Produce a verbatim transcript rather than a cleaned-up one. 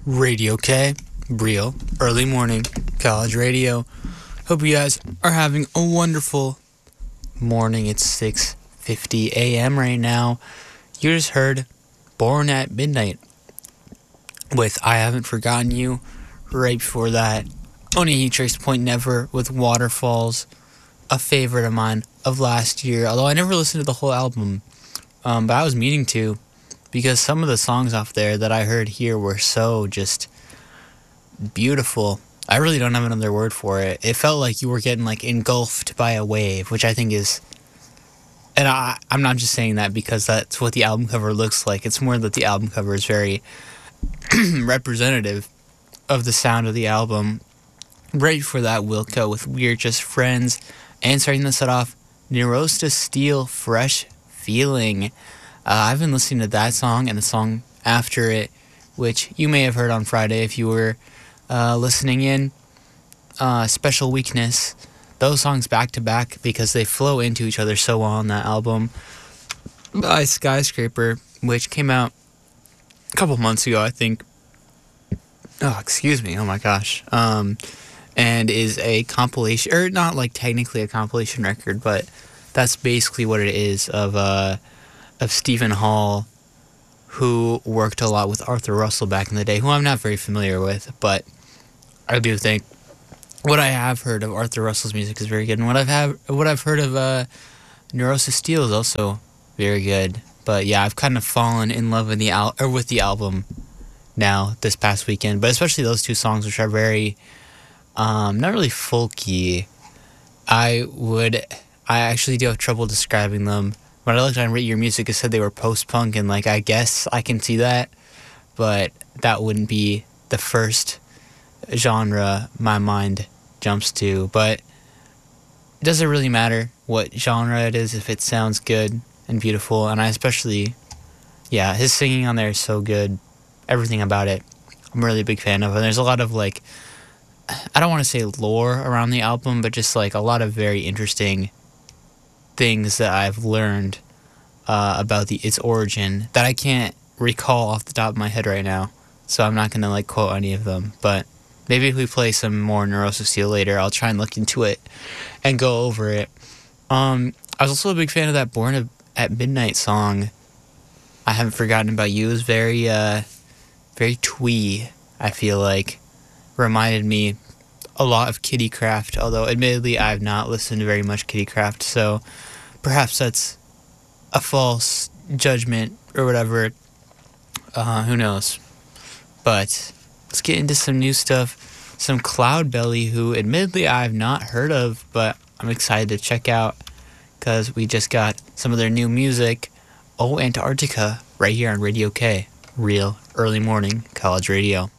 Radio K, real early morning college radio. Hope you guys are having a wonderful morning. It's six fifty a.m. right now. You just heard Born at Midnight with I Haven't Forgotten You. Right before that, Onihitrix Point Never with Waterfalls, a favorite of mine of last year. Although I never listened to the whole album, um, but I was meaning to, because some of the songs off there that I heard here were so just beautiful. I really don't have another word for it. It felt like you were getting like engulfed by a wave, which I think is, and I, I'm not just saying that because that's what the album cover looks like. It's more that the album cover is very representative of the sound of the album. Right for that, Wilco with We're Just Friends, and starting to set off, Neurosis Steel, Fresh Feeling. Uh, I've been listening to that song and the song after it, which you may have heard on Friday if you were uh, listening in. Uh, Special Weakness. Those songs back to back because they flow into each other so well on that album by Skyscraper, which came out a couple months ago, I think. Oh, excuse me. Oh my gosh. Um, and is a compilation, or not like technically a compilation record, but that's basically what it is of uh, of Stephen Hall, who worked a lot with Arthur Russell back in the day, who I'm not very familiar with, but I do think what I have heard of Arthur Russell's music is very good, and what I've have what I've heard of uh, Neurosis Steel is also very good. But yeah, I've kind of fallen in love with the al- or with the album now this past weekend, but especially those two songs, which are very um, not really folky. I would I actually do have trouble describing them. When I looked on Rate Your Music, it said they were post-punk, and like I guess I can see that, but that wouldn't be the first genre my mind jumps to. But it doesn't really matter what genre it is if it sounds good and beautiful, and I especially, yeah, his singing on there is so good. Everything about it I'm really a big fan of, and there's a lot of like, I don't want to say lore around the album, but just like a lot of very interesting things that I've learned uh, about the its origin that I can't recall off the top of my head right now, so I'm not gonna like quote any of them. But maybe if we play some more Neurosis Steel later, I'll try and look into it and go over it. Um, I was also a big fan of that Born at Midnight song. I Haven't Forgotten About You. It was very uh, very twee, I feel like. Reminded me a lot of Kitty Craft, although admittedly I've not listened to very much Kitty Craft, so perhaps that's a false judgment or whatever. Uh, who knows? But let's get into some new stuff. Some Cloudbelly, who admittedly I've not heard of, but I'm excited to check out because we just got some of their new music. Oh, Antarctica, right here on Radio K, real early morning college radio.